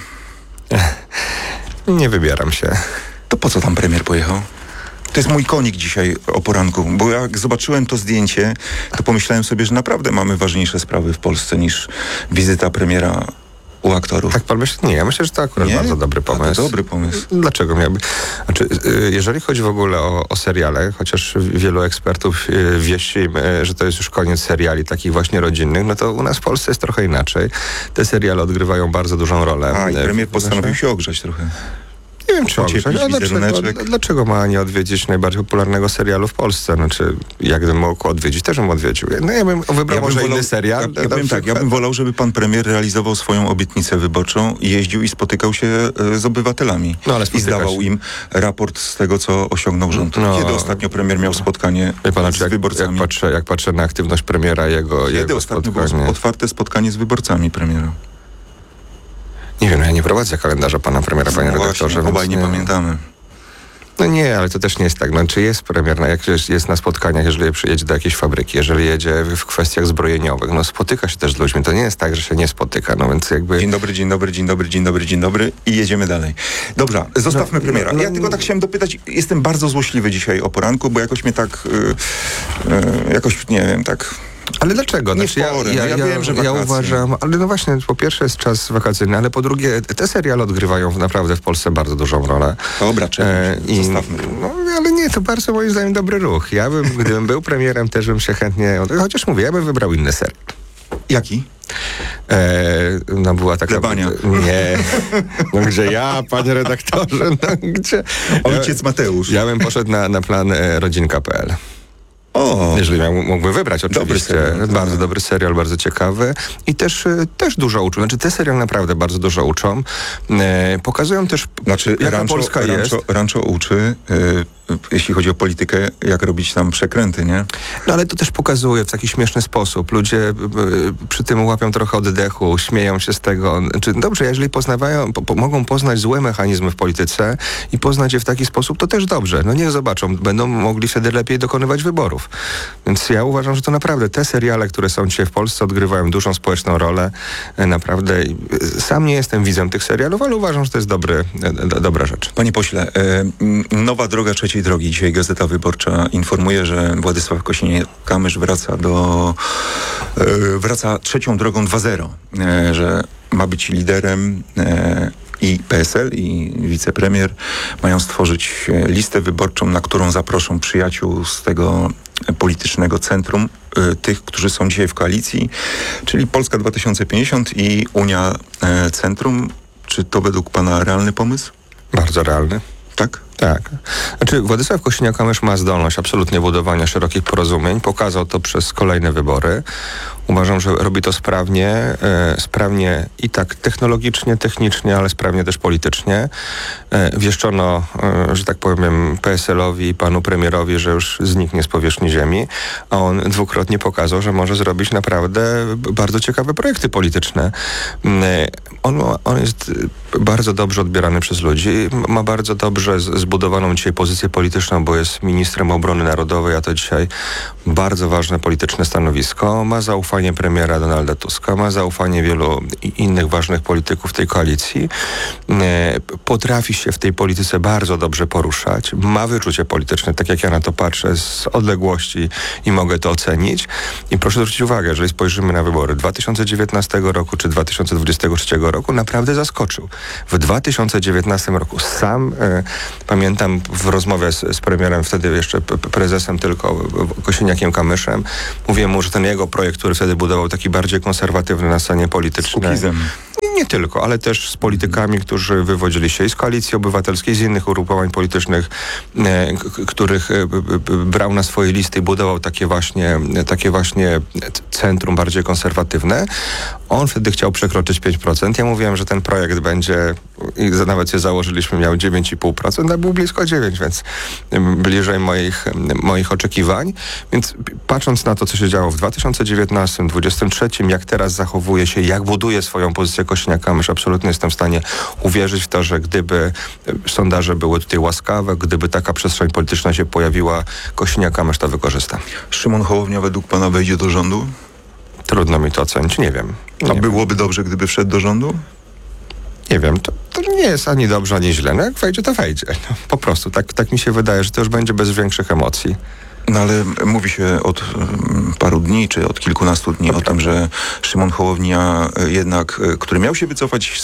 Nie wybieram się. To po co tam premier pojechał? To jest mój konik dzisiaj o poranku, bo jak zobaczyłem to zdjęcie, to pomyślałem sobie, że naprawdę mamy ważniejsze sprawy w Polsce niż wizyta premiera u aktorów. Tak pan myśli? Nie, ja myślę, że to akurat bardzo dobry pomysł. To dobry pomysł. Dlaczego miałby? Znaczy, jeżeli chodzi w ogóle o seriale, chociaż wielu ekspertów wieści im, że to jest już koniec seriali takich właśnie rodzinnych, no to u nas w Polsce jest trochę inaczej. Te seriale odgrywają bardzo dużą rolę. I premier postanowił się ogrzać trochę. Nie wiem, czy dlaczego ma nie odwiedzić najbardziej popularnego serialu w Polsce? Znaczy, jak gdybym mógł odwiedzić, też bym odwiedził. No ja bym wybrał inny serial. Ja bym wolał, żeby pan premier realizował swoją obietnicę wyborczą i jeździł i spotykał się z obywatelami. I zdawał im raport z tego, co osiągnął rząd. Kiedy ostatnio premier miał spotkanie z wyborcami? Jak patrzę na aktywność premiera, Kiedy ostatnio było otwarte spotkanie z wyborcami premiera? Nie wiem, ja nie prowadzę kalendarza pana premiera, panie redaktorze. Właśnie, obaj nie pamiętamy. No nie, ale to też nie jest tak. Czy jest premier, jak jest na spotkaniach, jeżeli przyjedzie do jakiejś fabryki, jeżeli jedzie w kwestiach zbrojeniowych, spotyka się też z ludźmi. To nie jest tak, że się nie spotyka, więc jakby... Dzień dobry i jedziemy dalej. Dobra, zostawmy premiera. Ja tylko tak chciałem dopytać, jestem bardzo złośliwy dzisiaj o poranku, bo jakoś mnie tak, nie wiem, tak Ale dlaczego? Nie porę. Ja wiem, że ja wakacje. uważam, ale no właśnie, po pierwsze jest czas wakacyjny, ale po drugie te seriale odgrywają naprawdę w Polsce bardzo dużą rolę. Dobra, zostawmy. No, ale nie, to bardzo moim zdaniem dobry ruch. Ja bym, gdybym był premierem, też bym się chętnie, chociaż mówię, ja bym wybrał inny serial. Jaki? No była taka... Plebania. Nie. No gdzie ja, panie redaktorze, no gdzie... Ojciec Mateusz. Ja bym poszedł na plan rodzinka.pl. O, jeżeli mógłbym wybrać, oczywiście. Dobry serial. Bardzo dobry serial, bardzo ciekawy. I też dużo uczą. Znaczy te seriale naprawdę bardzo dużo uczą. Pokazują też, jaka Polska jest. Rancho uczy, jeśli chodzi o politykę, jak robić tam przekręty, nie? No ale to też pokazuje w taki śmieszny sposób. Ludzie przy tym łapią trochę oddechu, śmieją się z tego. Dobrze, jeżeli mogą poznać złe mechanizmy w polityce i poznać je w taki sposób, to też dobrze. No niech zobaczą. Będą mogli wtedy lepiej dokonywać wyborów. Więc ja uważam, że to naprawdę te seriale, które są dzisiaj w Polsce, odgrywają dużą społeczną rolę. Naprawdę sam nie jestem widzem tych serialów, ale uważam, że to jest dobra rzecz. Panie pośle, nowa droga trzeciej drogi. Dzisiaj Gazeta Wyborcza informuje, że Władysław Kosiniak-Kamysz wraca trzecią drogą 2.0, że ma być liderem i PSL, i wicepremier mają stworzyć listę wyborczą, na którą zaproszą przyjaciół z tego politycznego centrum, tych, którzy są dzisiaj w koalicji, czyli Polska 2050 i Unia Centrum. Czy to według pana realny pomysł? Bardzo realny. Tak? Tak. Znaczy Władysław Kosiniak-Kamysz ma zdolność absolutnie budowania szerokich porozumień. Pokazał to przez kolejne wybory. Uważam, że robi to sprawnie i tak technologicznie, technicznie, ale sprawnie też politycznie. Wieszczono, że tak powiem, PSL-owi i panu premierowi, że już zniknie z powierzchni ziemi, a on dwukrotnie pokazał, że może zrobić naprawdę bardzo ciekawe projekty polityczne. On jest bardzo dobrze odbierany przez ludzi, ma bardzo dobrze zbudowaną dzisiaj pozycję polityczną, bo jest ministrem obrony narodowej, a to dzisiaj bardzo ważne polityczne stanowisko. Ma zaufanie premiera Donalda Tuska, ma zaufanie wielu innych ważnych polityków tej koalicji. Potrafi się w tej polityce bardzo dobrze poruszać. Ma wyczucie polityczne, tak jak ja na to patrzę z odległości i mogę to ocenić. I proszę zwrócić uwagę, jeżeli spojrzymy na wybory 2019 roku czy 2023 roku, naprawdę zaskoczył. W 2019 roku sam pamiętam w rozmowie z premierem, wtedy jeszcze prezesem tylko Kosiniakiem-Kamyszem, mówiłem mu, że ten jego projekt, który wtedy budował, taki bardziej konserwatywny na scenie politycznej. Nie tylko, ale też z politykami, którzy wywodzili się i z Koalicji Obywatelskiej, z innych ugrupowań politycznych, których brał na swoje listy i budował takie właśnie centrum bardziej konserwatywne. On wtedy chciał przekroczyć 5%. Ja mówiłem, że ten projekt będzie, i nawet się założyliśmy, miał 9,5%, a był blisko 9%, więc bliżej moich oczekiwań. Więc patrząc na to, co się działo w 2019, 2023, jak teraz zachowuje się, jak buduje swoją pozycję Kosiniak-Kamysz, absolutnie jestem w stanie uwierzyć w to, że gdyby sondaże były tutaj łaskawe, gdyby taka przestrzeń polityczna się pojawiła, Kosiniak-Kamysz to wykorzysta. Szymon Hołownia według pana wejdzie do rządu? Trudno mi to ocenić, nie wiem. A byłoby dobrze, gdyby wszedł do rządu? Nie wiem, to nie jest ani dobrze, ani źle. No jak wejdzie, to wejdzie. No, po prostu, tak mi się wydaje, że to już będzie bez większych emocji. No ale mówi się od paru dni, czy od kilkunastu dni o tym, że Szymon Hołownia jednak, który miał się wycofać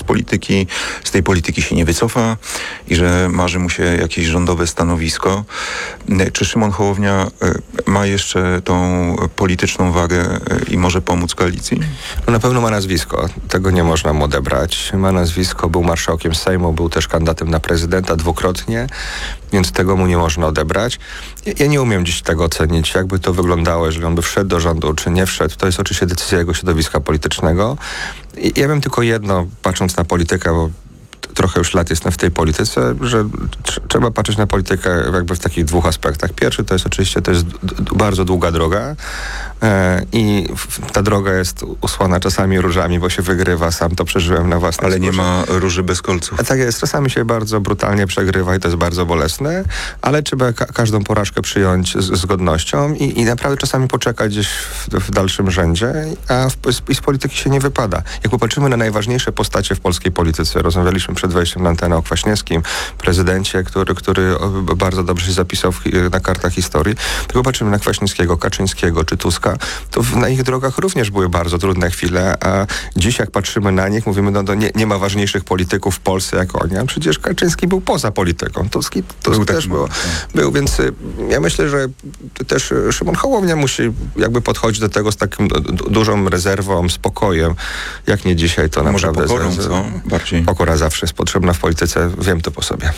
z tej polityki się nie wycofa i że marzy mu się jakieś rządowe stanowisko. Czy Szymon Hołownia ma jeszcze tą polityczną wagę i może pomóc koalicji? No na pewno ma nazwisko. Tego nie można mu odebrać. Ma nazwisko, był marszałkiem Sejmu, był też kandydatem na prezydenta dwukrotnie, więc tego mu nie można odebrać. Ja nie umiem dziś tego ocenić, jakby to wyglądało, jeżeli on by wszedł do rządu, czy nie wszedł. To jest oczywiście decyzja jego środowiska politycznego. Ja wiem tylko jedno, patrząc na politykę, bo trochę już lat jestem w tej polityce, że trzeba patrzeć na politykę jakby w takich dwóch aspektach. Pierwszy to jest oczywiście, to jest bardzo długa droga i ta droga jest usłana czasami różami, bo się wygrywa, sam to przeżyłem na własnej skórze. Ale nie ma róży bez kolców. A tak jest, czasami się bardzo brutalnie przegrywa i to jest bardzo bolesne, ale trzeba każdą porażkę przyjąć z godnością i naprawdę czasami poczekać gdzieś w dalszym rzędzie, a z polityki się nie wypada. Jak popatrzymy na najważniejsze postacie w polskiej polityce, rozmawialiśmy przed wejściem na antenę o Kwaśniewskim, prezydencie, który bardzo dobrze się zapisał na kartach historii, tylko patrzymy na Kwaśniewskiego, Kaczyńskiego czy Tuska, Tuska, to na ich drogach również były bardzo trudne chwile, a dziś jak patrzymy na nich, mówimy, no nie ma ważniejszych polityków w Polsce jak oni, a przecież Kaczyński był poza polityką. Tusk też był, więc ja myślę, że też Szymon Hołownia musi jakby podchodzić do tego z taką dużą rezerwą, spokojem, jak nie dzisiaj, to może naprawdę... pokorą, co? Bardziej. Pokora zawsze jest potrzebna w polityce, wiem to po sobie.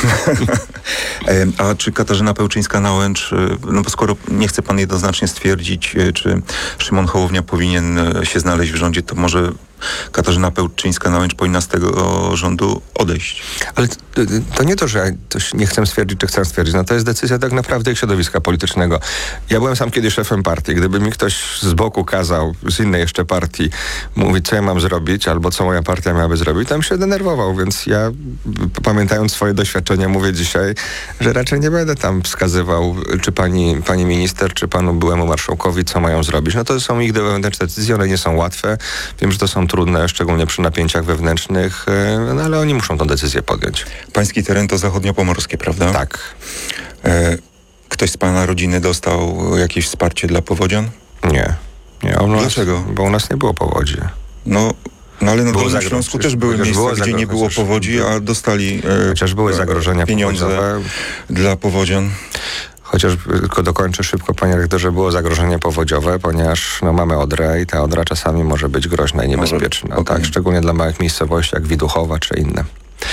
A czy Katarzyna Pełczyńska-Nałęcz, no bo skoro nie chce pan jednoznacznie stwierdzić, czy Szymon Hołownia powinien się znaleźć w rządzie, to może Katarzyna Pełczyńska-Nałęcz powinna z tego rządu odejść. Ale to nie to, że ja coś nie chcę stwierdzić, czy chcę stwierdzić. No to jest decyzja tak naprawdę ich środowiska politycznego. Ja byłem sam kiedyś szefem partii. Gdyby mi ktoś z boku kazał, z innej jeszcze partii, mówić, co ja mam zrobić, albo co moja partia miałaby zrobić, to bym się denerwował. Więc ja, pamiętając swoje doświadczenia, mówię dzisiaj, że raczej nie będę tam wskazywał, czy pani minister, czy panu byłemu marszałkowi, co mają zrobić. No to są ich wewnętrzne decyzje, one nie są łatwe. Wiem, że to są trudne, szczególnie przy napięciach wewnętrznych, no ale oni muszą tę decyzję podjąć. Pański teren to zachodniopomorskie, prawda? Tak. Ktoś z pana rodziny dostał jakieś wsparcie dla powodzian? Nie. Dlaczego? Bo u nas nie było powodzi. No ale na Dolnym Śląsku też były miejsca, gdzie nie było powodzi, a dostali chociaż były zagrożenia pieniądze dla powodzian. Chociaż tylko dokończę szybko, panie rektorze, było zagrożenie powodziowe, ponieważ mamy Odrę i ta Odra czasami może być groźna i niebezpieczna. Tak, szczególnie dla małych miejscowości jak Widuchowa czy inne.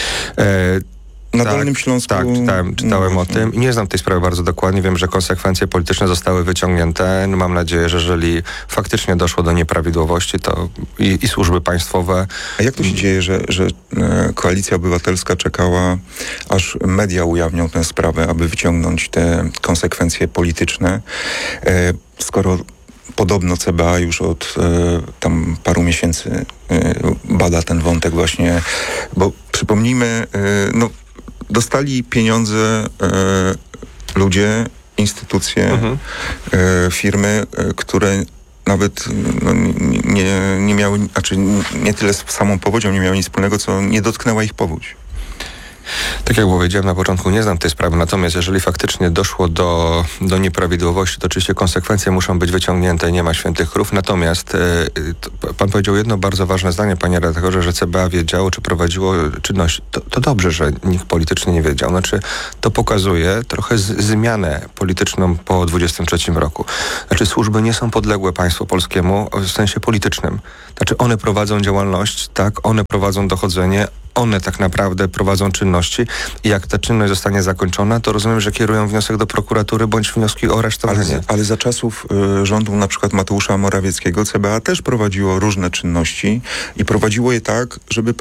Na Dolnym Śląsku... Tak, czytałem o tym i nie znam tej sprawy bardzo dokładnie. Wiem, że konsekwencje polityczne zostały wyciągnięte. Mam nadzieję, że jeżeli faktycznie doszło do nieprawidłowości, to i służby państwowe... A jak to się dzieje, że Koalicja Obywatelska czekała, aż media ujawnią tę sprawę, aby wyciągnąć te konsekwencje polityczne, skoro podobno CBA już od tam paru miesięcy bada ten wątek właśnie, bo przypomnijmy, dostali pieniądze ludzie, instytucje, firmy, które nawet nie miały, znaczy nie tyle z samą powodzią nie miały nic wspólnego, co nie dotknęła ich powódź. Tak jak powiedziałem na początku, nie znam tej sprawy, natomiast jeżeli faktycznie doszło do nieprawidłowości, to oczywiście konsekwencje muszą być wyciągnięte, nie ma świętych krów. Natomiast pan powiedział jedno bardzo ważne zdanie, panie redaktorze, że CBA wiedziało, czy prowadziło czynność. To dobrze, że nikt politycznie nie wiedział. Znaczy, to pokazuje trochę zmianę polityczną po 23 roku. Znaczy, służby nie są podległe państwu polskiemu w sensie politycznym. Znaczy, one prowadzą działalność, tak, one prowadzą dochodzenie, one tak naprawdę prowadzą czynności i jak ta czynność zostanie zakończona, to rozumiem, że kierują wniosek do prokuratury bądź wnioski o aresztowanie. Ale za czasów rządu na przykład Mateusza Morawieckiego CBA też prowadziło różne czynności i prowadziło je tak, żeby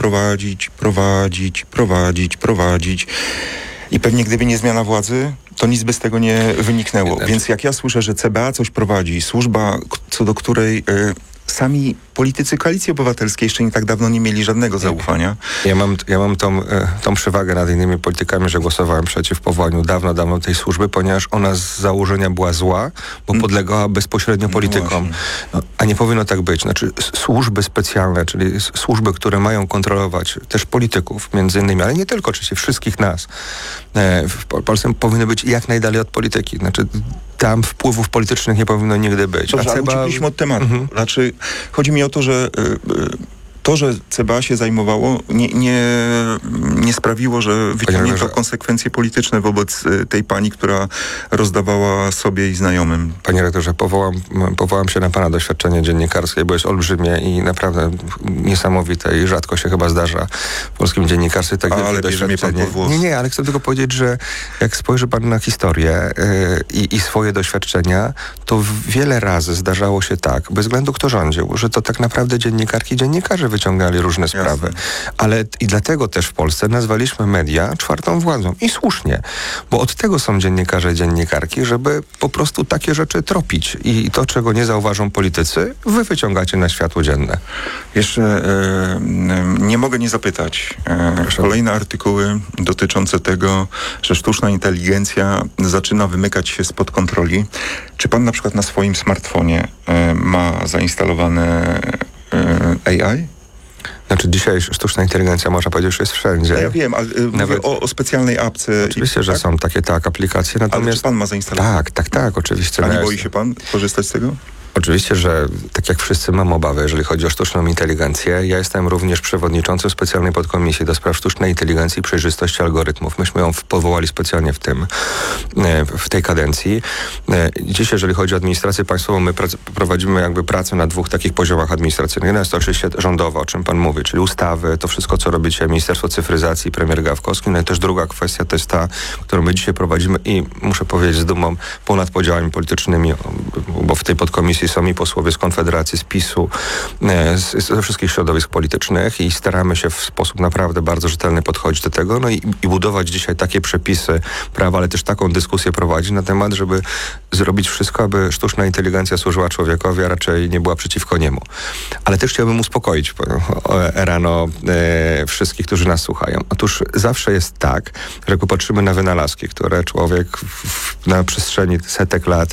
prowadzić. I pewnie gdyby nie zmiana władzy, to nic by z tego nie wyniknęło. Więc jak ja słyszę, że CBA coś prowadzi, służba, co do której... Sami politycy Koalicji Obywatelskiej jeszcze nie tak dawno nie mieli żadnego zaufania. Ja mam tą przewagę nad innymi politykami, że głosowałem przeciw powołaniu dawno tej służby, ponieważ ona z założenia była zła, bo podlegała bezpośrednio politykom. A nie powinno tak być. Znaczy służby specjalne, czyli służby, które mają kontrolować też polityków między innymi, ale nie tylko, oczywiście wszystkich nas. W Polsce powinny być jak najdalej od polityki. Znaczy tam wpływów politycznych nie powinno nigdy być. Dobrze, ale uciekliśmy od tematu. Znaczy, chodzi mi o to, że CBA się zajmowało, nie sprawiło, że wyciągnięto konsekwencje polityczne wobec tej pani, która rozdawała sobie i znajomym. Panie rektorze, powołam się na pana doświadczenie dziennikarskie, bo jest olbrzymie i naprawdę niesamowite i rzadko się chyba zdarza w polskim dziennikarstwie tak wielkie doświadczenie. Nie, ale chcę tylko powiedzieć, że jak spojrzy pan na historię i swoje doświadczenia, to wiele razy zdarzało się tak, bez względu kto rządził, że to tak naprawdę dziennikarze wyciągali różne sprawy. Jasne. Ale i dlatego też w Polsce nazwaliśmy media czwartą władzą. I słusznie, bo od tego są dziennikarze i dziennikarki, żeby po prostu takie rzeczy tropić. I to, czego nie zauważą politycy, wy wyciągacie na światło dzienne. Jeszcze nie mogę nie zapytać. Kolejne artykuły dotyczące tego, że sztuczna inteligencja zaczyna wymykać się spod kontroli. Czy pan na przykład na swoim smartfonie ma zainstalowane AI? Znaczy dzisiaj sztuczna inteligencja, można powiedzieć, że jest wszędzie. Ja wiem, ale mówię o specjalnej apce. Oczywiście, że są takie aplikacje, natomiast... Ale czy pan ma zainstalowane? Tak, oczywiście. A nie boi się pan korzystać z tego? Oczywiście, że tak jak wszyscy mam obawy, jeżeli chodzi o sztuczną inteligencję. Ja jestem również przewodniczącym specjalnej podkomisji do spraw sztucznej inteligencji i przejrzystości algorytmów. Myśmy ją powołali specjalnie w tej kadencji. Dziś, jeżeli chodzi o administrację państwową, my prowadzimy jakby pracę na dwóch takich poziomach administracyjnych. Jedna jest to oczywiście rządowa, o czym pan mówi, czyli ustawy, to wszystko, co robi dzisiaj Ministerstwo Cyfryzacji, premier Gawkowski. No i też druga kwestia to jest ta, którą my dzisiaj prowadzimy i muszę powiedzieć z dumą ponad podziałami politycznymi, bo w tej podkomisji są i posłowie z Konfederacji, z PiS-u, ze wszystkich środowisk politycznych i staramy się w sposób naprawdę bardzo rzetelny podchodzić do tego, no i budować dzisiaj takie przepisy prawa, ale też taką dyskusję prowadzić na temat, żeby zrobić wszystko, aby sztuczna inteligencja służyła człowiekowi, a raczej nie była przeciwko niemu. Ale też chciałbym uspokoić rano wszystkich, którzy nas słuchają. Otóż zawsze jest tak, że jak popatrzymy na wynalazki, które człowiek na przestrzeni setek lat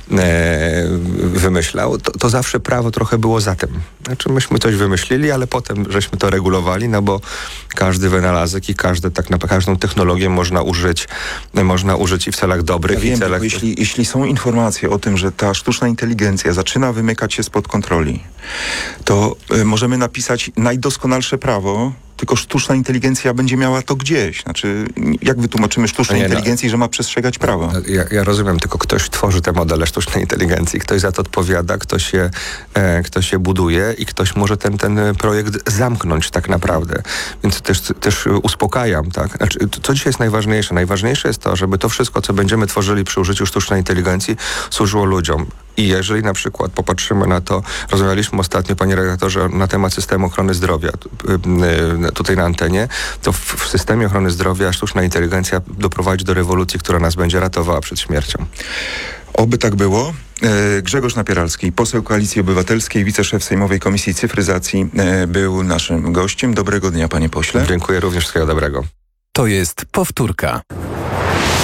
wymyślał, to zawsze prawo trochę było za tym. Znaczy myśmy coś wymyślili, ale potem żeśmy to regulowali, no bo każdy wynalazek i każdą technologię można użyć i w celach dobrych. Ja wiem, i celach... jeśli są informacje o tym, że ta sztuczna inteligencja zaczyna wymykać się spod kontroli, to możemy napisać najdoskonalsze prawo, tylko sztuczna inteligencja będzie miała to gdzieś. Znaczy, jak wytłumaczymy sztucznej inteligencji, że ma przestrzegać prawa? Ja rozumiem, tylko ktoś tworzy te modele sztucznej inteligencji, ktoś za to odpowiada, ktoś je buduje i ktoś może ten projekt zamknąć tak naprawdę. Więc też uspokajam, tak? Znaczy, co dzisiaj jest najważniejsze? Najważniejsze jest to, żeby to wszystko, co będziemy tworzyli przy użyciu sztucznej inteligencji, służyło ludziom. I jeżeli na przykład popatrzymy na to, rozmawialiśmy ostatnio, panie redaktorze, na temat systemu ochrony zdrowia tutaj na antenie, to w systemie ochrony zdrowia sztuczna inteligencja doprowadzi do rewolucji, która nas będzie ratowała przed śmiercią. Oby tak było. Grzegorz Napieralski, poseł Koalicji Obywatelskiej, wiceszef Sejmowej Komisji Cyfryzacji, był naszym gościem. Dobrego dnia, panie pośle. Dziękuję, również wszystkiego dobrego. To jest powtórka.